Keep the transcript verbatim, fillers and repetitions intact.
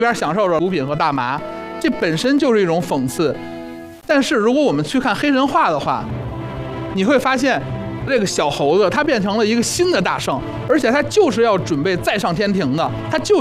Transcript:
边享受着毒品和大麻，这本身就是一种讽刺。但是如果我们去看黑神话的话，你会发现这个小猴子他变成了一个新的大圣，而且他就是要准备再上天庭的，他就